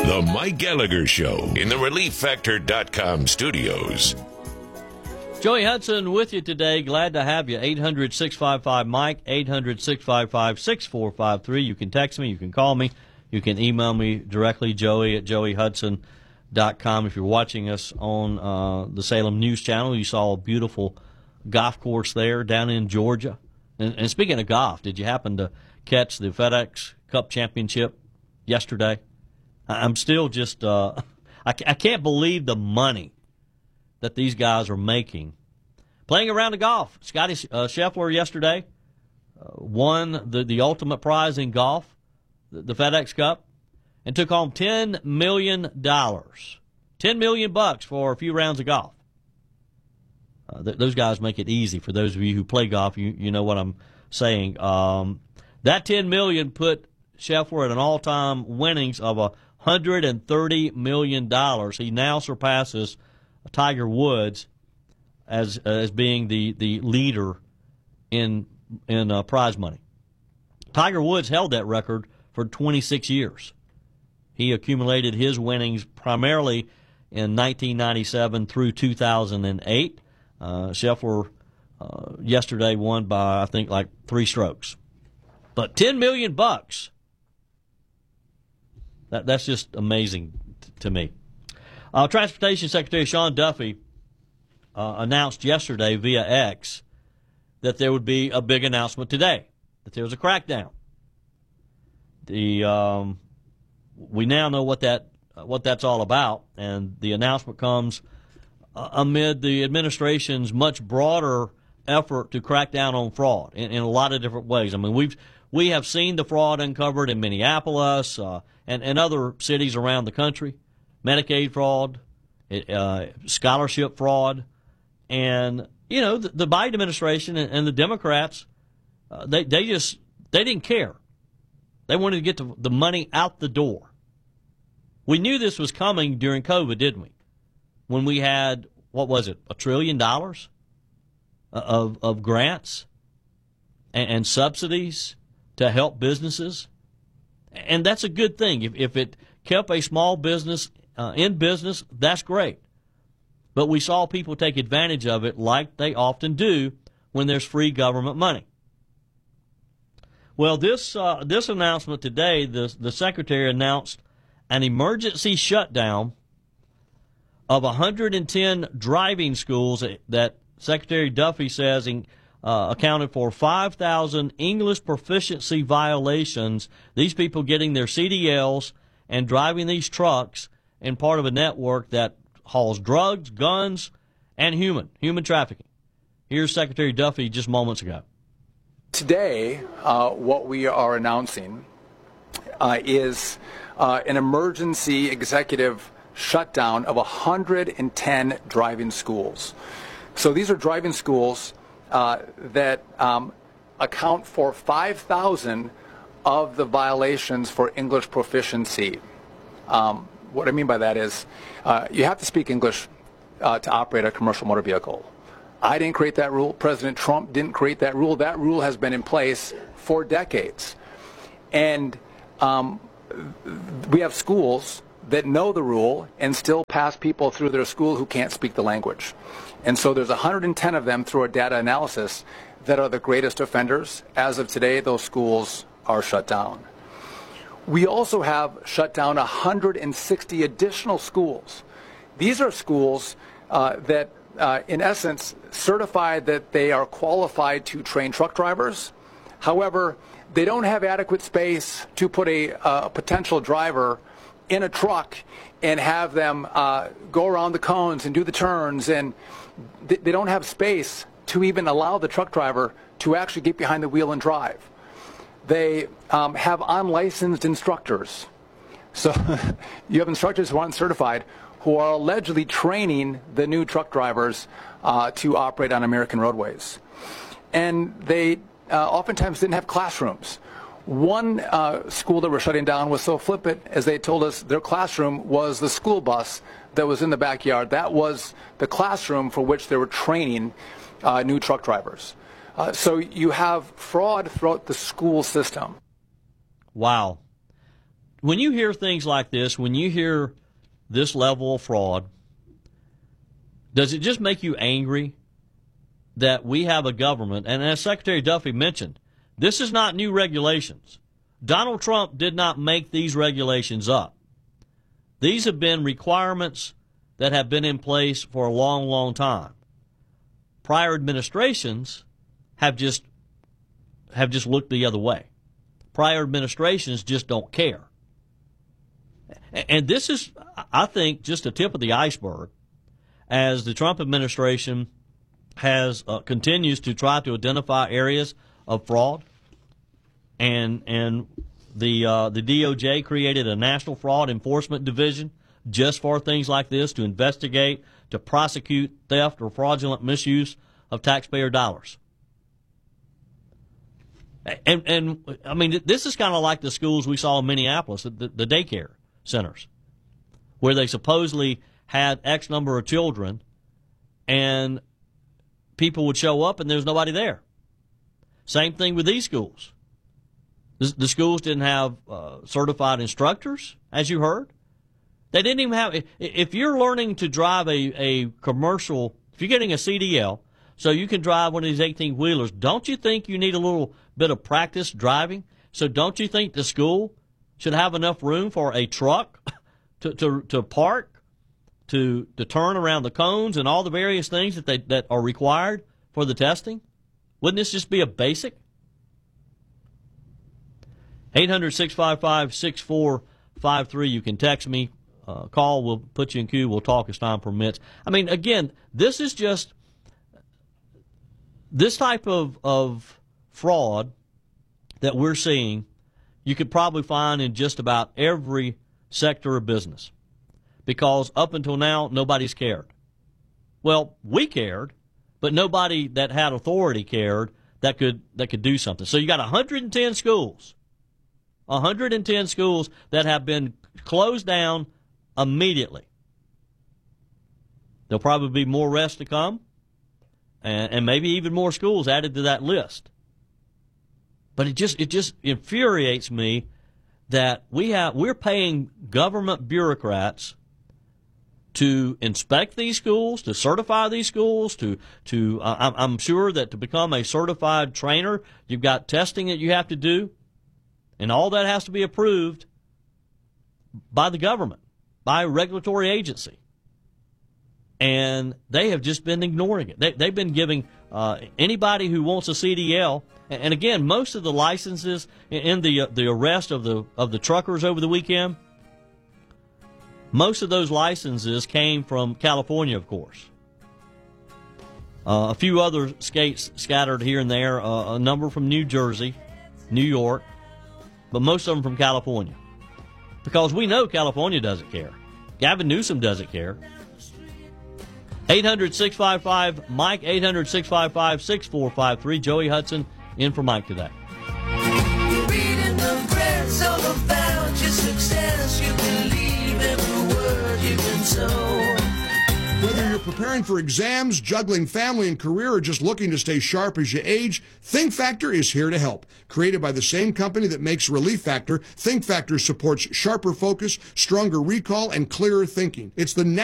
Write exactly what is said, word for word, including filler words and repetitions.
The Mike Gallagher Show in the relief factor dot com studios. Joey Hudson with you today. Glad to have you. eight hundred, six five five, Mike, eight hundred, six five five, six four five three. You can text me. You can call me. You can email me directly, joey at joey hudson dot com. If you're watching us on uh, the Salem News Channel, you saw a beautiful golf course there down in Georgia. And, and speaking of golf, did you happen to catch the FedEx Cup Championship yesterday? I'm still just, uh, I, I can't believe the money that these guys are making playing around the golf. Scotty uh, Scheffler yesterday uh, won the, the ultimate prize in golf, the, the FedEx Cup, and took home ten million dollars. ten million dollars bucks for a few rounds of golf. Uh, th- those guys make it easy. For those of you who play golf, you, you know what I'm saying. Um, that ten million dollars put Scheffler at an all-time winnings of one hundred thirty million dollars. He now surpasses Tiger Woods as as being the, the leader in in uh, prize money. Tiger Woods held that record for twenty-six years. He accumulated his winnings primarily in nineteen ninety-seven through two thousand eight. Uh, Scheffler uh, yesterday won by, I think, like three strokes. But ten million bucks. That that's just amazing t- to me. Uh, Transportation Secretary Sean Duffy uh, announced yesterday via X that there would be a big announcement today, that there was a crackdown. The um, we now know what that uh, what that's all about, and the announcement comes uh, amid the administration's much broader effort to crack down on fraud in, in a lot of different ways. I mean, we've we have seen the fraud uncovered in Minneapolis uh, and and other cities around the country. Medicaid fraud, uh, scholarship fraud, and you know the, the Biden administration and, and the Democrats, uh, they they just they didn't care. They wanted to get the, the money out the door. We knew this was coming during COVID, didn't we? When we had what was it, a trillion dollars of of grants and, and subsidies to help businesses, and that's a good thing. If if it kept a small business Uh, in business, that's great. But we saw people take advantage of it like they often do when there's free government money. Well, this uh, this announcement today, the, the Secretary announced an emergency shutdown of one hundred ten driving schools that Secretary Duffy says in, uh, accounted for five thousand English proficiency violations. These people getting their C D Ls and driving these trucks and part of a network that hauls drugs, guns, and human, human trafficking. Here's Secretary Duffy just moments ago. Today, uh, what we are announcing uh, is uh, an emergency executive shutdown of one hundred ten driving schools. So these are driving schools uh, that um, account for five thousand of the violations for English proficiency. Um, What I mean by that is uh, you have to speak English uh, to operate a commercial motor vehicle. I didn't create that rule. President Trump didn't create that rule. That rule has been in place for decades. And um, we have schools that know the rule and still pass people through their school who can't speak the language. And so there's one hundred ten of them through our data analysis that are the greatest offenders. As of today, those schools are shut down. We also have shut down one hundred sixty additional schools. These are schools uh, that, uh, in essence, certify that they are qualified to train truck drivers. However, they don't have adequate space to put a, a potential driver in a truck and have them uh, go around the cones and do the turns. And th- they don't have space to even allow the truck driver to actually get behind the wheel and drive. They um, have unlicensed instructors. So you have instructors who aren't certified who are allegedly training the new truck drivers uh, to operate on American roadways. And they uh, oftentimes didn't have classrooms. One uh, school that we're shutting down was so flippant as they told us their classroom was the school bus that was in the backyard. That was the classroom for which they were training uh, new truck drivers. Uh, so you have fraud throughout the school system. Wow. when you hear things like this, when you hear this level of fraud, does it just make you angry that we have a government? And as Secretary Duffy mentioned, this is not new regulations. Donald Trump did not make these regulations up. These have been requirements that have been in place for a long, long time. Prior administrations have just have just looked the other way. Prior administrations just don't care. And this is, I think, just a tip of the iceberg as the Trump administration has uh, continues to try to identify areas of fraud. And and the uh, the D O J created a National Fraud Enforcement Division just for things like this, to investigate, to prosecute theft or fraudulent misuse of taxpayer dollars. And, and I mean, this is kind of like the schools we saw in Minneapolis, the, the daycare centers, where they supposedly had X number of children, and people would show up and there was nobody there. Same thing with these schools. The, the schools didn't have uh, certified instructors, as you heard. They didn't even have, if you're learning to drive a, a commercial, if you're getting a C D L, so you can drive one of these eighteen-wheelers, don't you think you need a little bit of practice driving? So don't you think the school should have enough room for a truck to, to, to park, to, to turn around the cones and all the various things that, they, that are required for the testing? Wouldn't this just be a basic? eight hundred, six five five, six four five three. You can text me. Uh, call, we'll put you in queue, we'll talk as time permits. I mean, again, this is just, this type of, of fraud that we're seeing, you could probably find in just about every sector of business. Because up until now, nobody's cared. Well, we cared, but nobody that had authority cared that could, that could do something. So you got one hundred ten schools, one hundred ten schools that have been closed down immediately. There'll probably be more arrests to come, and, and maybe even more schools added to that list. But it just it just infuriates me that we have we're paying government bureaucrats to inspect these schools, to certify these schools, to to uh, I'm sure that to become a certified trainer, you've got testing that you have to do, and all that has to be approved by the government, by a regulatory agency. And they have just been ignoring it. They, they've been giving uh, anybody who wants a C D L, and again, most of the licenses in the uh, the arrest of the of the truckers over the weekend, most of those licenses came from California, of course. Uh, a few other states scattered here and there, uh, a number from New Jersey, New York, but most of them from California. Because we know California doesn't care. Gavin Newsom doesn't care. eight hundred, six five five, Mike, eight hundred, six five five, six four five three. Joey Hudson in for Mike today. You're reading the press all about your success. You believe every word you can sow. Whether you're preparing for exams, juggling family and career, or just looking to stay sharp as you age, Think Factor is here to help. Created by the same company that makes Relief Factor, Think Factor supports sharper focus, stronger recall, and clearer thinking. It's the